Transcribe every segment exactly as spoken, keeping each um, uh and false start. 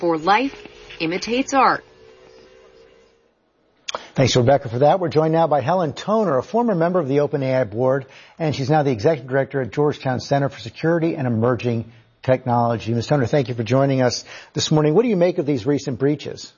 For life imitates art. Thanks, Rebecca, for that. We're joined now by Helen Toner, a former member of the OpenAI board, and she's now the executive director at Georgetown Center for Security and Emerging Technology. Miz Toner, thank you for joining us this morning. What do you make of these recent breaches?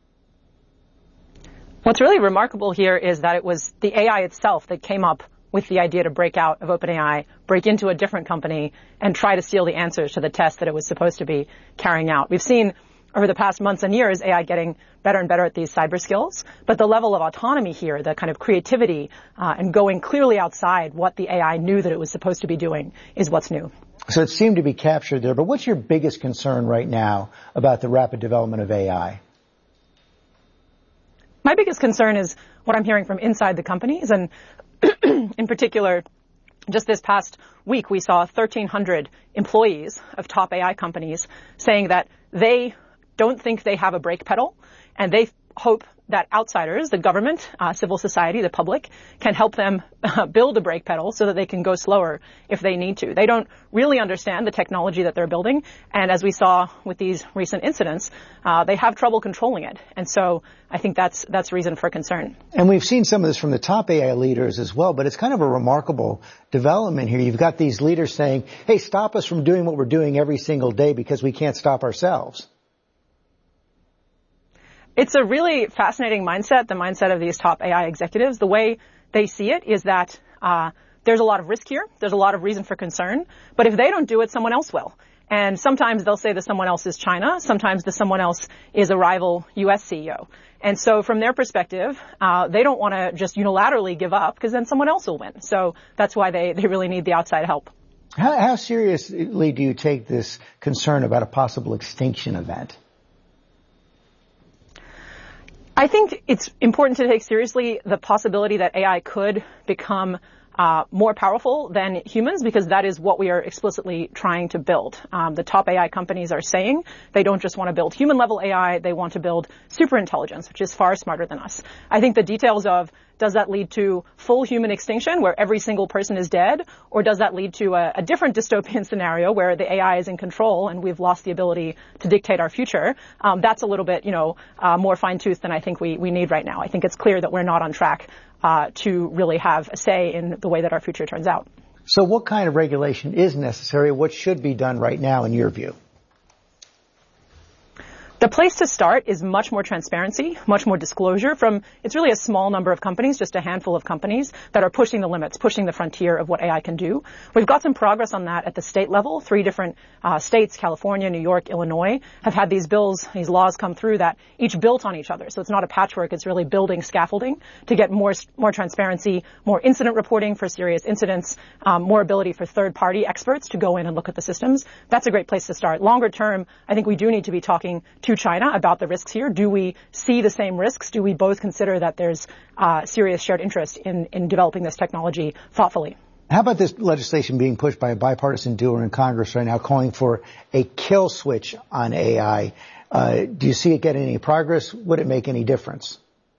What's really remarkable here is that it was the A I itself that came up with the idea to break out of OpenAI, break into a different company, and try to steal the answers to the test that it was supposed to be carrying out. We've seen over the past months and years A I getting better and better at these cyber skills, but the level of autonomy here, the kind of creativity uh, and going clearly outside what the A I knew that it was supposed to be doing is what's new. So it seemed to be captured there, but what's your biggest concern right now about the rapid development of A I? My biggest concern is what I'm hearing from inside the companies, and in particular, just this past week, we saw thirteen hundred employees of top A I companies saying that they don't think they have a brake pedal, and they hope that outsiders, the government, uh, civil society, the public, can help them uh, build a brake pedal so that they can go slower if they need to. They don't really understand the technology that they're building, and as we saw with these recent incidents, uh, they have trouble controlling it. And so I think that's that's reason for concern. And we've seen some of this from the top A I leaders as well, but it's kind of a remarkable development here. You've got these leaders saying, hey, stop us from doing what we're doing every single day because we can't stop ourselves. It's a really fascinating mindset, the mindset of these top A I executives. The way they see it is that uh, there's a lot of risk here. There's a lot of reason for concern. But if they don't do it, someone else will. And sometimes they'll say that someone else is China. Sometimes the someone else is a rival U S C E O. And so from their perspective, uh, they don't want to just unilaterally give up because then someone else will win. So that's why they, they really need the outside help. How, how seriously do you take this concern about a possible extinction event? I think it's important to take seriously the possibility that A I could become uh, more powerful than humans, because that is what we are explicitly trying to build. Um, the top A I companies are saying they don't just want to build human-level A I, they want to build superintelligence, which is far smarter than us. I think the details of does that lead to full human extinction where every single person is dead, or does that lead to a, a different dystopian scenario where the A I is in control and we've lost the ability to dictate our future? Um, that's a little bit, you know, uh, more fine-tooth than I think we, we need right now. I think it's clear that we're not on track uh, to really have a say in the way that our future turns out. So what kind of regulation is necessary? What should be done right now in your view? The place to start is much more transparency, much more disclosure from, it's really a small number of companies, just a handful of companies that are pushing the limits, pushing the frontier of what A I can do. We've got some progress on that at the state level. Three different uh, states, California, New York, Illinois, have had these bills, these laws come through that each built on each other. So it's not a patchwork, it's really building scaffolding to get more, more transparency, more incident reporting for serious incidents, um, more ability for third-party experts to go in and look at the systems. That's a great place to start. Longer term, I think we do need to be talking to China about the risks here. Do we see the same risks? Do we both consider that there's uh, serious shared interest in, in developing this technology thoughtfully? How about this legislation being pushed by a bipartisan duo in Congress right now calling for a kill switch on A I? Uh, do you see it getting any progress? Would it make any difference?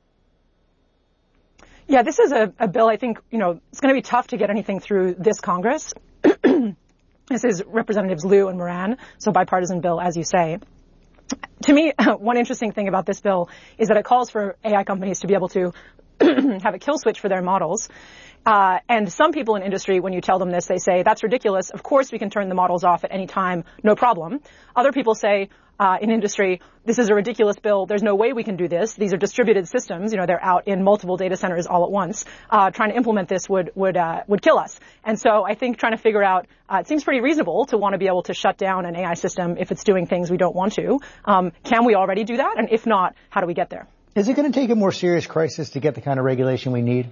Yeah, this is a, a bill I think, you know, it's going to be tough to get anything through this Congress. This is Representatives Liu and Moran, so bipartisan bill, as you say. To me, one interesting thing about this bill is that it calls for A I companies to be able to have a kill switch for their models. Uh, and some people in industry, when you tell them this, they say, that's ridiculous. Of course we can turn the models off at any time, no problem. Other people say, uh, in industry, this is a ridiculous bill. There's no way we can do this. These are distributed systems. You know, they're out in multiple data centers all at once. Uh, trying to implement this would, would, uh, would kill us. And so I think trying to figure out, uh, it seems pretty reasonable to want to be able to shut down an A I system if it's doing things we don't want to. Um, can we already do that? And if not, how do we get there? Is it going to take a more serious crisis to get the kind of regulation we need?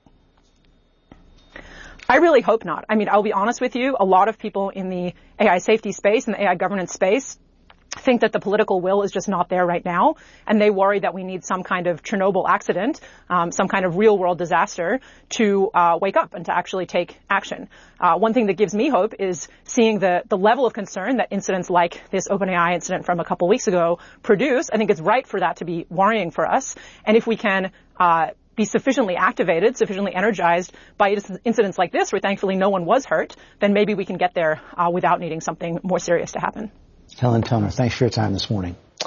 I really hope not. I mean, I'll be honest with you. A lot of people in the A I safety space and the A I governance space think that the political will is just not there right now, and they worry that we need some kind of Chernobyl accident, um, some kind of real-world disaster to uh, wake up and to actually take action. Uh, one thing that gives me hope is seeing the, the level of concern that incidents like this OpenAI incident from a couple weeks ago produce. I think it's right for that to be worrying for us, and if we can uh, be sufficiently activated, sufficiently energized by incidents like this, where thankfully no one was hurt, then maybe we can get there uh, without needing something more serious to happen. Helen Toner, thanks for your time this morning.